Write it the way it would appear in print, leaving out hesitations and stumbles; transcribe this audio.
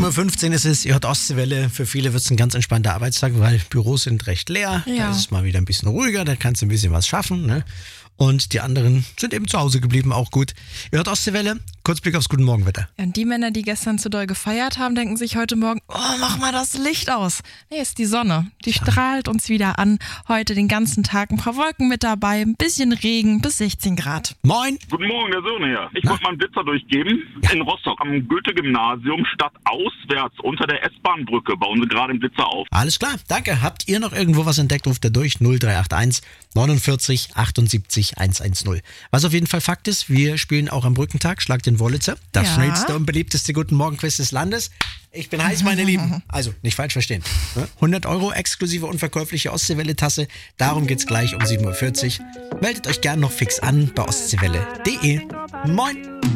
7.15 Uhr ist es, ihr hört Ostseewelle. Für viele wird es ein ganz entspannter Arbeitstag, weil Büros sind recht leer. Ja. Da ist es mal wieder ein bisschen ruhiger, da kannst du ein bisschen was schaffen. Ne? Und die anderen sind eben zu Hause geblieben, auch gut. Ihr hört Ostseewelle, Kurzblick aufs Guten Morgenwetter. Ja, und die Männer, die gestern zu doll gefeiert haben, denken sich heute Morgen, oh, mach mal das Licht aus. Nee, ist die Sonne. Die strahlt uns wieder an. Heute den ganzen Tag ein paar Wolken mit dabei, ein bisschen Regen bis 16 Grad. Moin! Guten Morgen, der Sohn hier. Ich wollte mal einen Blitzer durchgeben. In Rostock am Goethe-Gymnasium statt auswärts unter der S-Bahn-Brücke bauen sie gerade einen Blitzer auf. Alles klar, danke. Habt ihr noch irgendwo was entdeckt, ruft ihr durch 0381 49 78 110. Was auf jeden Fall Fakt ist, wir spielen auch am Brückentag, Schlag den Wollitzer. Das schnellste und beliebteste Guten Morgen-Quiz des Landes. Ich bin heiß, meine Lieben. Also, nicht falsch verstehen. 100 € exklusive unverkäufliche Ostseewelle-Tasse. Darum geht's gleich um 7.40 Uhr. Meldet euch gern noch fix an bei ostseewelle.de. Moin!